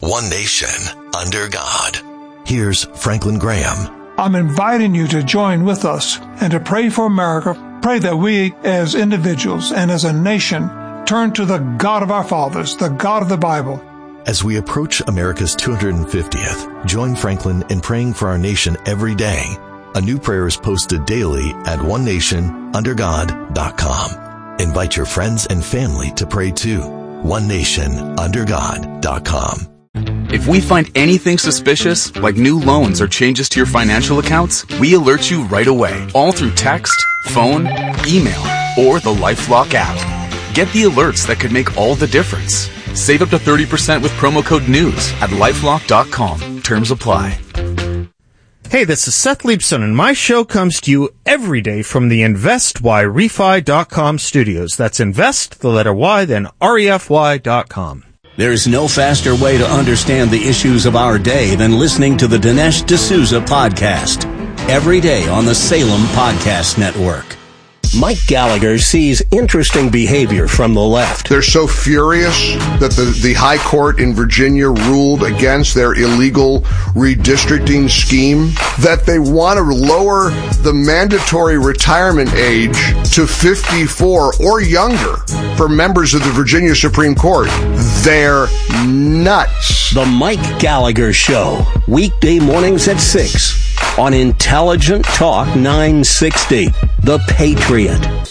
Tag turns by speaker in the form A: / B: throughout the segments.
A: one nation, under God. Here's Franklin Graham.
B: I'm inviting you to join with us and to pray for America. Pray that we as individuals and as a nation turn to the God of our fathers, the God of the Bible.
A: As we approach America's 250th, join Franklin in praying for our nation every day. A new prayer is posted daily at onenationundergod.com. Invite your friends and family to pray too. onenationundergod.com.
C: If we find anything suspicious, like new loans or changes to your financial accounts, we alert you right away, all through text, phone, email, or the LifeLock app. Get the alerts that could make all the difference. Save up to 30% with promo code NEWS at LifeLock.com. Terms apply.
D: Hey, this is Seth Leibson, and my show comes to you every day from the InvestYRefi.com studios. That's invest, the letter Y, then REFY.com.
E: There's no faster way to understand the issues of our day than listening to the Dinesh D'Souza podcast. Every day on the Salem Podcast Network. Mike Gallagher sees interesting behavior from the left.
F: They're so furious that the High Court in Virginia ruled against their illegal redistricting scheme that they want to lower the mandatory retirement age to 54 or younger for members of the Virginia Supreme Court. They're nuts.
E: The Mike Gallagher Show, weekday mornings at 6 on Intelligent Talk 960, The Patriot.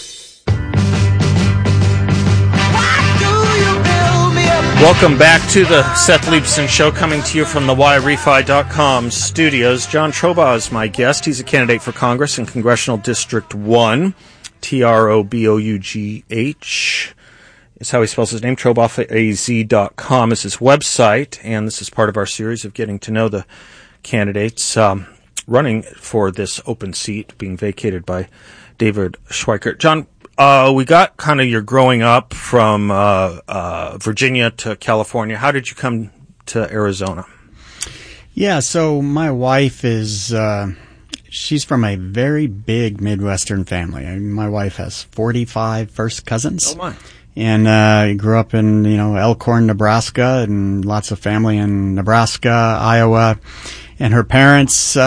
D: Welcome back to the Seth Leibson Show, coming to you from the YRefi.com studios. John Trobaugh is my guest. He's a candidate for Congress in Congressional District 1. TROBOUGH is how he spells his name. Trobaugh.az.com is his website, and this is part of our series of getting to know the candidates running for this open seat being vacated by David Schweikert. John, we got kind of your growing up from Virginia to California. How did you come to Arizona?
G: Yeah, so my wife is she's from a very big Midwestern family. I mean, my wife has 45 first cousins. Oh, my. And grew up in, Elkhorn, Nebraska, and lots of family in Nebraska, Iowa. And her parents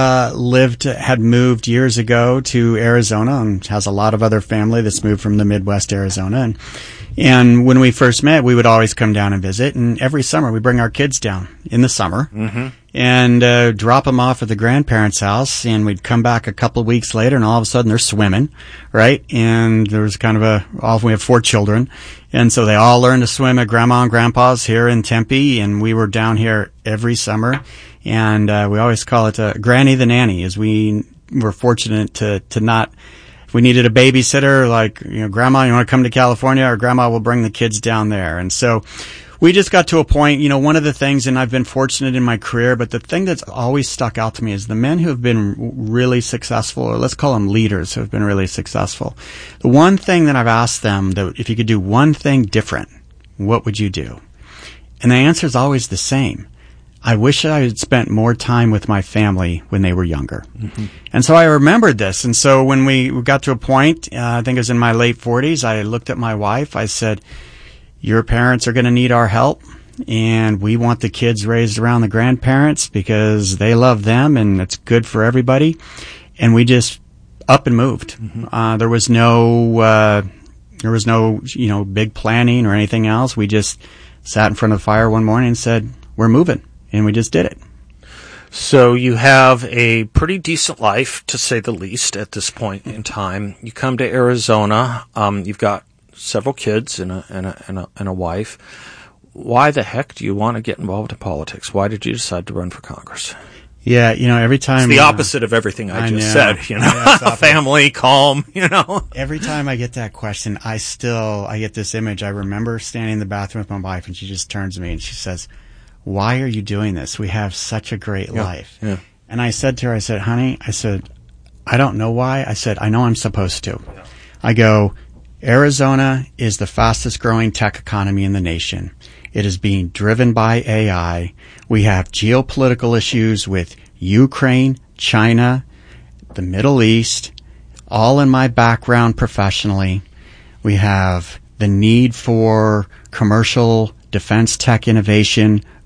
G: had moved years ago to Arizona, and has a lot of other family that's moved from the Midwest Arizona. And when we first met, we would always come down and visit. And every summer, we bring our kids down in the summer and drop them off at the grandparents' house. And we'd come back a couple of weeks later, and all of a sudden they're swimming, right? And there was kind of we have 4 children. And so they all learned to swim at Grandma and Grandpa's here in Tempe. And we were down here every summer. And we always call it Granny the Nanny, as we were fortunate to not, if we needed a babysitter, like, Grandma, you want to come to California, or Grandma will bring the kids down there. And so we just got to a point, one of the things, and I've been fortunate in my career, but the thing that's always stuck out to me is the men who have been really successful, or let's call them leaders who have been really successful. The one thing that I've asked them, that if you could do one thing different, what would you do? And the answer is always the same. I wish I had spent more time with my family when they were younger. Mm-hmm. And so I remembered this. And so when we got to a point, I think it was in my late 40s, I looked at my wife. I said, your parents are going to need our help, and we want the kids raised around the grandparents because they love them and it's good for everybody. And we just up and moved. Mm-hmm. There was no big planning or anything else. We just sat in front of the fire one morning and said, we're moving. And we just did it.
D: So you have a pretty decent life, to say the least, at this point in time. You come to Arizona. You've got several kids and a wife. Why the heck do you want to get involved in politics? Why did you decide to run for Congress?
G: Yeah, every time...
D: It's the opposite of everything I just said, Yeah, family, calm,
G: Every time I get that question, I get this image. I remember standing in the bathroom with my wife, and she just turns to me and she says, why are you doing this? We have such a great life. Yeah. And I said to her, honey, I don't know why. I said, I know I'm supposed to. Yeah. I go, Arizona is the fastest growing tech economy in the nation. It is being driven by AI. We have geopolitical issues with Ukraine, China, the Middle East, all in my background professionally. We have the need for commercial defense tech innovation